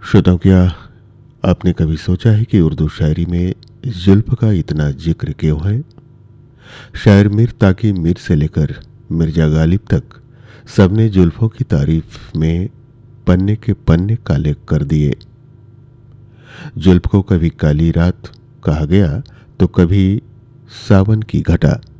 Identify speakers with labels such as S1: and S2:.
S1: श्रोताओं, क्या आपने कभी सोचा है कि उर्दू शायरी में जुल्फ का इतना जिक्र क्यों है? शायर मीर ताकि मीर से लेकर मिर्जा गालिब तक सबने जुल्फों की तारीफ में पन्ने के पन्ने काले कर दिए। जुल्फ को कभी काली रात कहा गया तो कभी सावन की घटा।